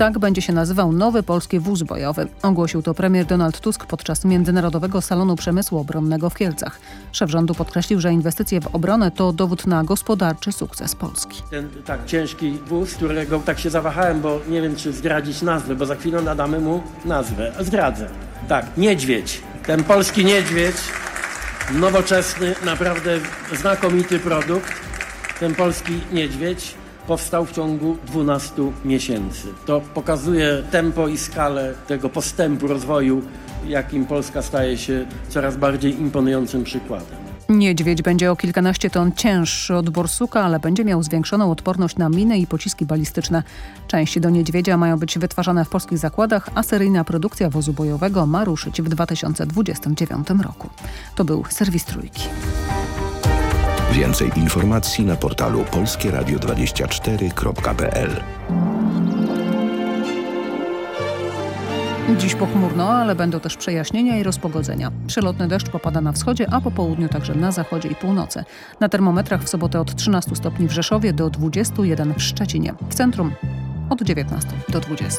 Tak będzie się nazywał nowy polski wóz bojowy. Ogłosił to premier Donald Tusk podczas Międzynarodowego Salonu Przemysłu Obronnego w Kielcach. Szef rządu podkreślił, że inwestycje w obronę to dowód na gospodarczy sukces Polski. Ten tak ciężki wóz, którego tak się zawahałem, bo nie wiem, czy zdradzić nazwę, bo za chwilę nadamy mu nazwę. Zdradzę. Tak, niedźwiedź. Ten polski niedźwiedź, nowoczesny, naprawdę znakomity produkt. Ten polski niedźwiedź powstał w ciągu 12 miesięcy. To pokazuje tempo i skalę tego postępu rozwoju, jakim Polska staje się coraz bardziej imponującym przykładem. Niedźwiedź będzie o kilkanaście ton cięższy od borsuka, ale będzie miał zwiększoną odporność na miny i pociski balistyczne. Części do niedźwiedzia mają być wytwarzane w polskich zakładach, a seryjna produkcja wozu bojowego ma ruszyć w 2029 roku. To był serwis Trójki. Więcej informacji na portalu polskieradio24.pl. Dziś pochmurno, ale będą też przejaśnienia i rozpogodzenia. Przelotny deszcz popada na wschodzie, a po południu także na zachodzie i północy. Na termometrach w sobotę od 13 stopni w Rzeszowie do 21 w Szczecinie. W centrum od 19 do 20.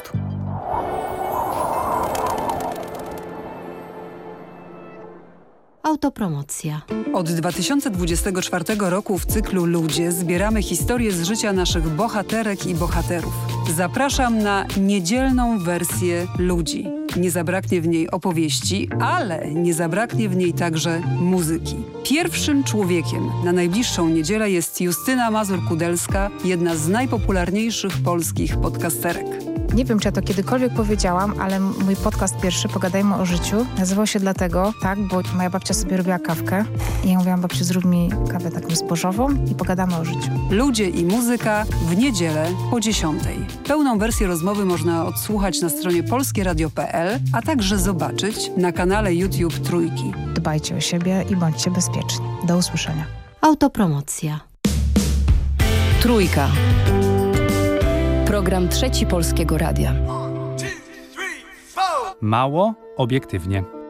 Autopromocja. Od 2024 roku w cyklu Ludzie zbieramy historie z życia naszych bohaterek i bohaterów. Zapraszam na niedzielną wersję Ludzi. Nie zabraknie w niej opowieści, ale nie zabraknie w niej także muzyki. Pierwszym człowiekiem na najbliższą niedzielę jest Justyna Mazur-Kudelska, jedna z najpopularniejszych polskich podcasterek. Nie wiem, czy ja to kiedykolwiek powiedziałam, ale mój podcast pierwszy, Pogadajmy o życiu, nazywał się dlatego, bo moja babcia sobie robiła kawkę i ja mówiłam, babciu, zrób mi kawę taką zbożową i pogadamy o życiu. Ludzie i muzyka w niedzielę po 10:00. Pełną wersję rozmowy można odsłuchać na stronie polskieradio.pl, a także zobaczyć na kanale YouTube Trójki. Dbajcie o siebie i bądźcie bezpieczni. Do usłyszenia. Autopromocja. Trójka. Program Trzeci Polskiego Radia. Mało obiektywnie.